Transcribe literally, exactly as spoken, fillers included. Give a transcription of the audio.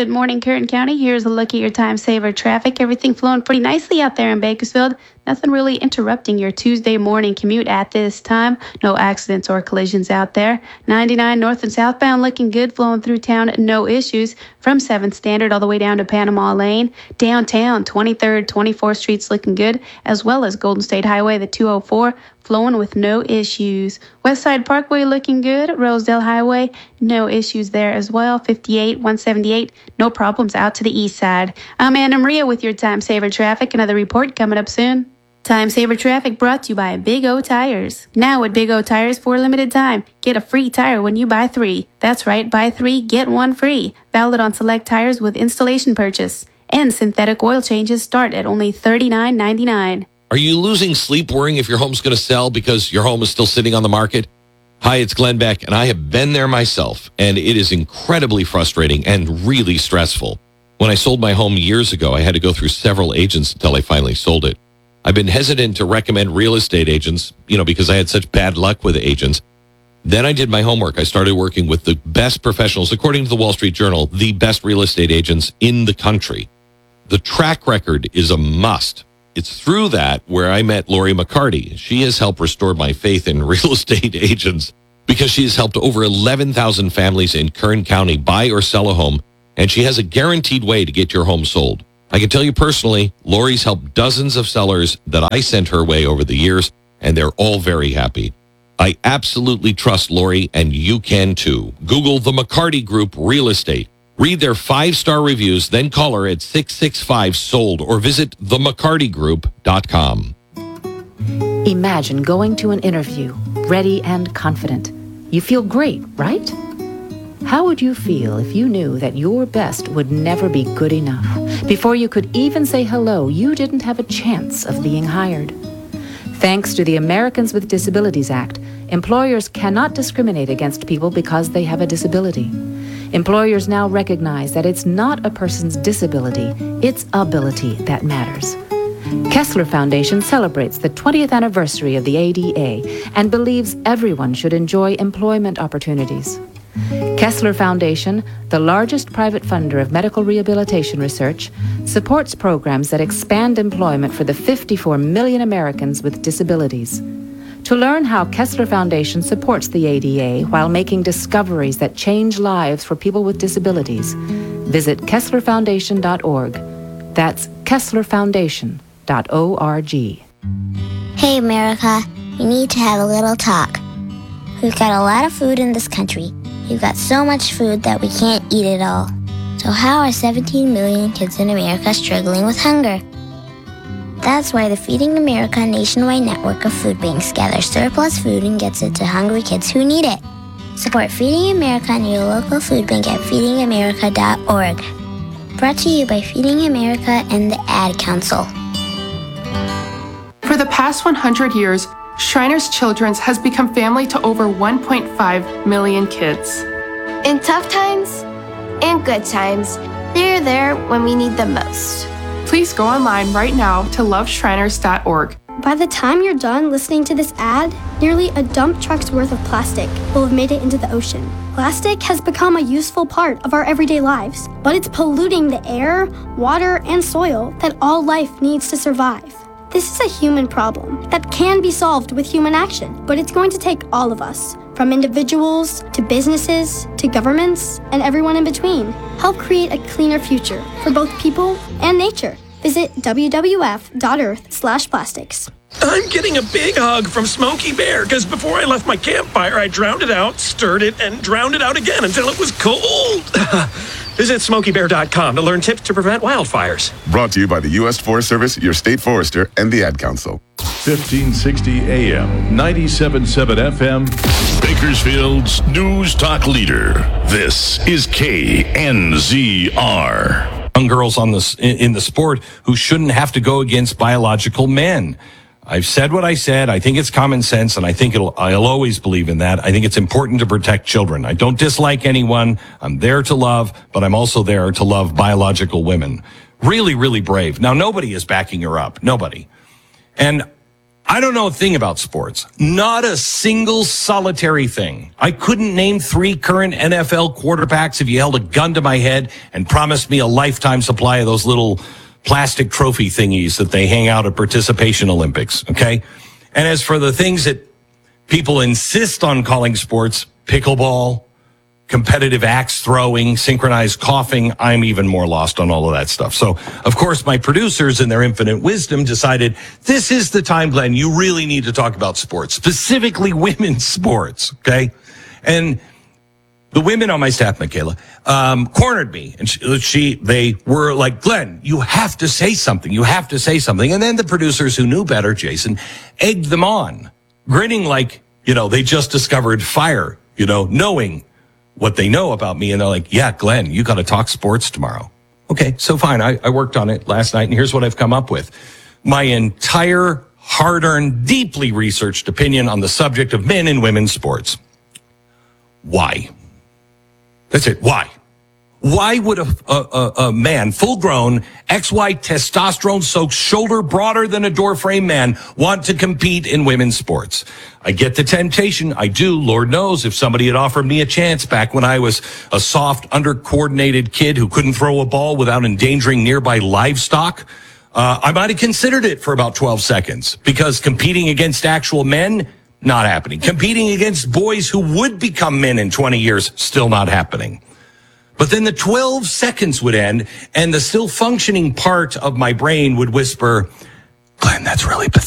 Good morning, Kern County. Here's a look at your time saver traffic. Everything flowing pretty nicely out there in Bakersfield. Nothing really interrupting your Tuesday morning commute at this time. No accidents or collisions out there. ninety-nine north and southbound looking good, flowing through town, no issues. From seventh Standard all the way down to Panama Lane. Downtown, twenty-third, twenty-fourth Streets looking good, as well as Golden State Highway, the two oh four, flowing with no issues. Westside Parkway looking good. Rosedale Highway, no issues there as well. fifty-eight, one seventy-eight, no problems out to the east side. I'm Anna Maria with your time saver traffic. Another report coming up soon. Time Saver Traffic brought to you by Big O Tires. Now at Big O Tires for a limited time, get a free tire when you buy three. That's right, buy three, get one free. Valid on select tires with installation purchase. And synthetic oil changes start at only thirty-nine ninety-nine. Are you losing sleep worrying if your home's going to sell because your home is still sitting on the market? Hi, it's Glenn Beck, and I have been there myself, and it is incredibly frustrating and really stressful. When I sold my home years ago, I had to go through several agents until I finally sold it. I've been hesitant to recommend real estate agents, you know, because I had such bad luck with agents. Then I did my homework. I started working with the best professionals, according to the Wall Street Journal, the best real estate agents in the country. The track record is a must. It's through that where I met Lori McCarty. She has helped restore my faith in real estate agents because she has helped over eleven thousand families in Kern County buy or sell a home, and she has a guaranteed way to get your home sold. I can tell you personally, Lori's helped dozens of sellers that I sent her way over the years, and they're all very happy. I absolutely trust Lori, and you can too. Google the McCarty Group Real Estate. Read their five-star reviews, then call her at six six five, sold or visit the mccarty group dot com. Imagine going to an interview, ready and confident. You feel great, right? How would you feel if you knew that your best would never be good enough? Before you could even say hello, you didn't have a chance of being hired. Thanks to the Americans with Disabilities Act, employers cannot discriminate against people because they have a disability. Employers now recognize that it's not a person's disability, it's ability that matters. Kessler Foundation celebrates the twentieth anniversary of the A D A and believes everyone should enjoy employment opportunities. Kessler Foundation, the largest private funder of medical rehabilitation research, supports programs that expand employment for the fifty-four million Americans with disabilities. To learn how Kessler Foundation supports the A D A while making discoveries that change lives for people with disabilities, visit kessler foundation dot org. That's kessler foundation dot org. Hey, America, we need to have a little talk. We've got a lot of food in this country. We've got so much food that we can't eat it all. So how are seventeen million kids in America struggling with hunger? That's why the Feeding America nationwide network of food banks gathers surplus food and gets it to hungry kids who need it. Support Feeding America and your local food bank at feeding america dot org. Brought to you by Feeding America and the Ad Council. For the past one hundred years, Shriners Children's has become family to over one point five million kids. In tough times and good times, they're there when we need them most. Please go online right now to love shriners dot org. By the time you're done listening to this ad, nearly a dump truck's worth of plastic will have made it into the ocean. Plastic has become a useful part of our everyday lives, but it's polluting the air, water, and soil that all life needs to survive. This is a human problem that can be solved with human action, but it's going to take all of us, from individuals to businesses to governments and everyone in between. Help create a cleaner future for both people and nature. Visit w w w dot earth slash plastics. I'm getting a big hug from Smokey Bear because before I left my campfire, I drowned it out, stirred it, and drowned it out again until it was cold. Visit smokey bear dot com to learn tips to prevent wildfires. Brought to you by the U S Forest Service, your state forester, and the Ad Council. fifteen sixty A M, ninety-seven point seven F M. Bakersfield's News Talk leader. This is K N Z R. Young girls on this in the sport who shouldn't have to go against biological men. I've said what I said. I think it's common sense, and I think it'll, I'll always believe in that. I think it's important to protect children. I don't dislike anyone. I'm there to love, but I'm also there to love biological women. Really, really brave. Now, nobody is backing her up. Nobody. And I don't know a thing about sports. Not a single solitary thing. I couldn't name three current N F L quarterbacks if you held a gun to my head and promised me a lifetime supply of those little plastic trophy thingies that they hang out at participation Olympics, okay? And as for the things that people insist on calling sports, pickleball, competitive axe throwing, synchronized coughing, I'm even more lost on all of that stuff. So, of course, my producers in their infinite wisdom decided this is the time, Glenn, you really need to talk about sports, specifically women's sports, okay? And the women on my staff, Michaela, um, cornered me. And she, she, they were like, Glenn, you have to say something. You have to say something. And then the producers who knew better, Jason, egged them on, grinning like, you know, they just discovered fire, you know, knowing what they know about me. And they're like, yeah, Glenn, you got to talk sports tomorrow. Okay, so fine. I, I worked on it last night, and here's what I've come up with. My entire hard-earned, deeply researched opinion on the subject of men and women's sports. Why? That's it. Why? Why would a, a, a man, full-grown, X Y testosterone-soaked, shoulder broader than a door-frame man want to compete in women's sports? I get the temptation. I do. Lord knows if somebody had offered me a chance back when I was a soft, under-coordinated kid who couldn't throw a ball without endangering nearby livestock, uh, I might have considered it for about twelve seconds, because competing against actual men, not happening. Competing against boys who would become men in twenty years, still not happening. But then the twelve seconds would end, and the still functioning part of my brain would whisper, Glenn, that's really pathetic.